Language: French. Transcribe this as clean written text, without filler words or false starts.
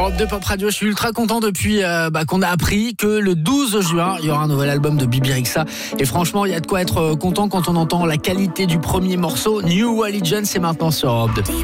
Europe 2 Pop Radio, je suis ultra content depuis qu'on a appris que le 12 juin, il y aura un nouvel album de Bibí Rexha. Et franchement, il y a de quoi être content quand on entend la qualité du premier morceau. New Allegiance, c'est maintenant sur Europe 2.